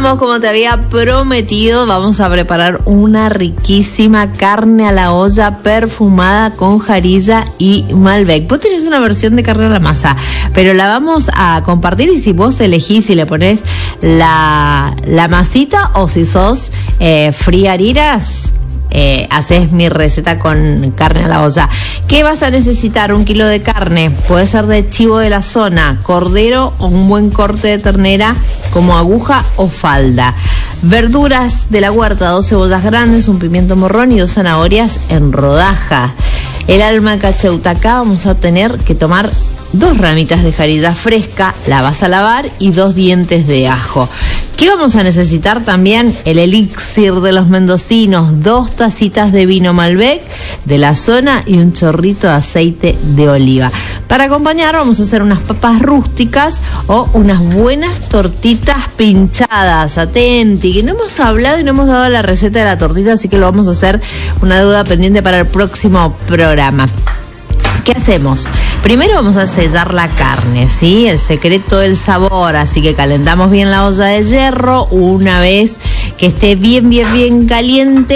estamos, como te había prometido, vamos a preparar una riquísima carne a la olla perfumada con jarilla y Malbec. Vos tenés una versión de carne a la masa, pero la vamos a compartir, y si vos elegís si le ponés la masita o si sos friariras, haces mi receta con carne a la olla. ¿Qué vas a necesitar? 1 kilo de carne, puede ser de chivo de la zona, cordero o un buen corte de ternera como aguja o falda. Verduras de la huerta, 2 cebollas grandes, un pimiento morrón y 2 zanahorias en rodajas. El alma cacheutacá, vamos a tener que tomar 2 ramitas de jarilla fresca, la vas a lavar, y 2 dientes de ajo. ¿Qué vamos a necesitar también? El elixir de los mendocinos, 2 tacitas de vino Malbec de la zona y un chorrito de aceite de oliva. Para acompañar vamos a hacer unas papas rústicas o unas buenas tortitas pinchadas. Atenti, que no hemos hablado y no hemos dado la receta de la tortita, así que lo vamos a hacer, una deuda pendiente para el próximo programa. ¿Qué hacemos? Primero vamos a sellar la carne, ¿sí? El secreto del sabor, así que calentamos bien la olla de hierro. Una vez que esté bien caliente,